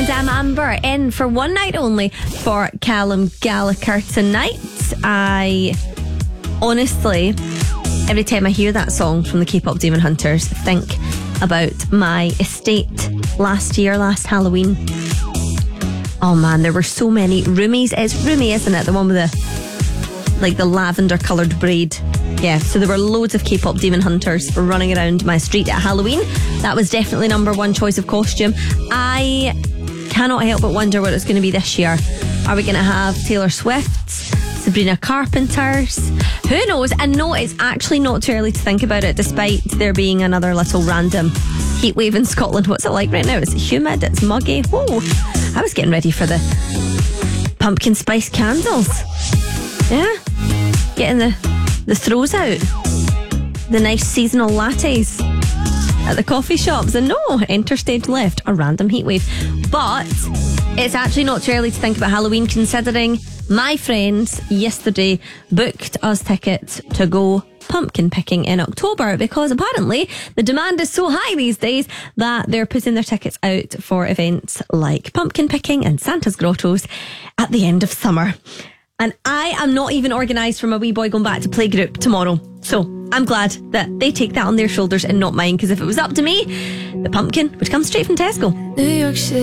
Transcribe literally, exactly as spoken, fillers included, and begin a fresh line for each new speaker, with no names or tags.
And I'm Amber, in for one night only for Callum Gallagher tonight. I honestly, every time I hear that song from the K-pop Demon Hunters, think about my estate last year, last Halloween. Oh man, there were so many roomies. It's Roomie, isn't it? The one with the like the lavender coloured braid. Yeah, so there were loads of K-pop Demon Hunters running around my street at Halloween. That was definitely number one choice of costume. I cannot help but wonder what it's going to be this year. Are we going to have Taylor Swift's, Sabrina Carpenter's? Who knows? And no, it's actually not too early to think about it, despite there being another little random heat wave in Scotland. What's it like right now? It's humid, it's muggy. Whoa, I was getting ready for the pumpkin spice candles. Yeah, getting the the throws out, the nice seasonal lattes at the coffee shops, and no, enter stage left, a random heatwave. But it's actually not too early to think about Halloween, considering my friends yesterday booked us tickets to go pumpkin picking in October, because apparently the demand is so high these days that they're putting their tickets out for events like pumpkin picking and Santa's grottos at the end of summer. And I am not even organised for my wee boy going back to playgroup tomorrow. So I'm glad that they take that on their shoulders and not mine, because if it was up to me, the pumpkin would come straight from Tesco.
New York City.